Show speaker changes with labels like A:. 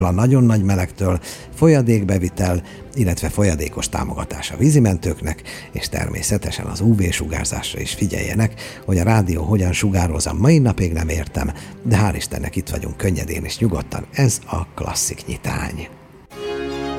A: a nagyon nagy melegtől, folyadékbevitel, illetve folyadékos támogatás a vízimentőknek, és természetesen az UV-sugárzásra is figyeljenek, hogy a rádió hogyan sugároz, a mai napig nem értem, de hál' Istennek itt vagyunk könnyedén és nyugodtan, ez a klasszik nyitány.